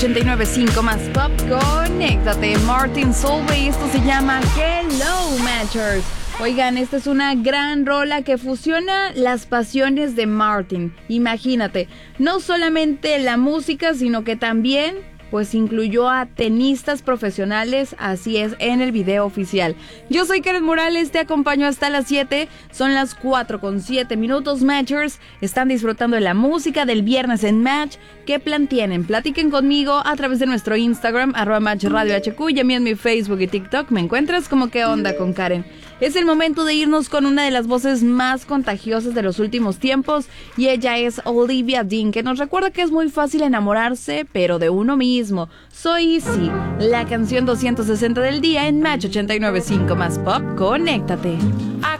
89.5 más pop, conéctate. Martin Solveig, esto se llama Hello Matchers. Oigan, esta es una gran rola que fusiona las pasiones de Martin. Imagínate, no solamente la música, sino que también pues incluyó a tenistas profesionales, así es, en el video oficial. Yo soy Karen Morales, te acompaño hasta las 7, son las 4:07 Matchers, están disfrutando de la música del viernes en Match. ¿Qué plan tienen? Platiquen conmigo a través de nuestro Instagram, @MatchRadioHQ, y a mí en mi Facebook y TikTok me encuentras como ¿Qué onda con Karen? Es el momento de irnos con una de las voces más contagiosas de los últimos tiempos, y ella es Olivia Dean, que nos recuerda que es muy fácil enamorarse, pero de uno mismo. Soy Easy, la canción 260 del día en Match 89.5 más pop, conéctate.